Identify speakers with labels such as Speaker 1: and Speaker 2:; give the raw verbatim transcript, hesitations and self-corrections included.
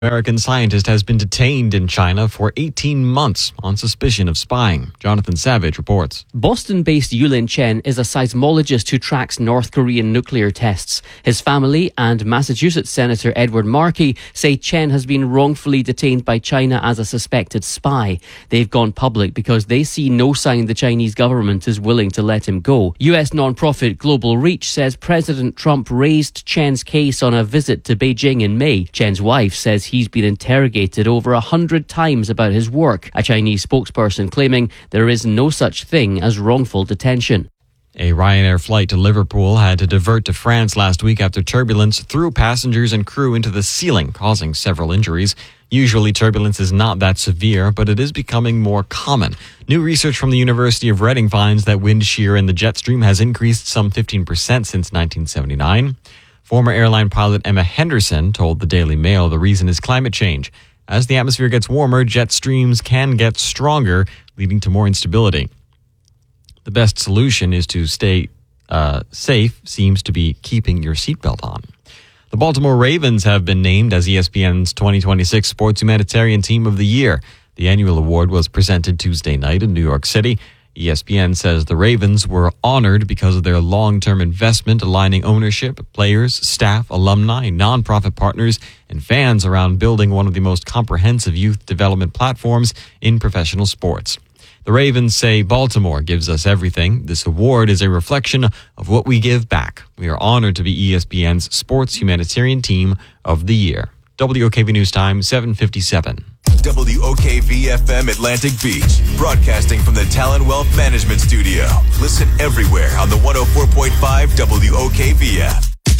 Speaker 1: American scientist has been detained in China for eighteen months on suspicion of spying. Jonathan Savage reports.
Speaker 2: Boston-based Yulin Chen is a seismologist who tracks North Korean nuclear tests. His family and Massachusetts Senator Edward Markey say Chen has been wrongfully detained by China as a suspected spy. They've gone public because they see no sign the Chinese government is willing to let him go. U S non-profit Global Reach says President Trump raised Chen's case on a visit to Beijing in May. Chen's wife says he's been interrogated over a hundred times about his work, a Chinese spokesperson claiming there is no such thing as wrongful detention.
Speaker 1: A Ryanair flight to Liverpool had to divert to France last week after turbulence threw passengers and crew into the ceiling, causing several injuries. Usually turbulence is not that severe, but it is becoming more common. New research from the University of Reading finds that wind shear in the jet stream has increased some fifteen percent since nineteen seventy-nine. Former airline pilot Emma Henderson told the Daily Mail the reason is climate change. As the atmosphere gets warmer, jet streams can get stronger, leading to more instability. The best solution is to stay uh, safe, seems to be keeping your seatbelt on. The Baltimore Ravens have been named as E S P N's twenty twenty-six Sports Humanitarian Team of the Year. The annual award was presented Tuesday night in New York City. E S P N says the Ravens were honored because of their long-term investment aligning ownership, players, staff, alumni, nonprofit partners, and fans around building one of the most comprehensive youth development platforms in professional sports. The Ravens say Baltimore gives us everything. This award is a reflection of what we give back. We are honored to be E S P N's Sports Humanitarian Team of the Year. W O K V News Time, seven fifty-seven.
Speaker 3: W O K V F M Atlantic Beach, broadcasting from the Talon Wealth Management Studio. Listen everywhere on the one oh four point five W O K V app.